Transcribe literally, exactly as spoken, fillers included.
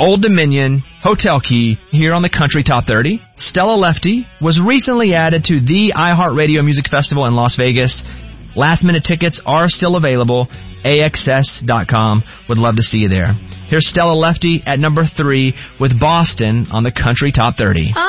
Old Dominion, Hotel Key, here on the Country Top thirty. Stella Lefty was recently added to the iHeartRadio Music Festival in Las Vegas. Last minute tickets are still available. A X S dot com. Would love to see you there. Here's Stella Lefty at number three with Boston on the Country Top thirty.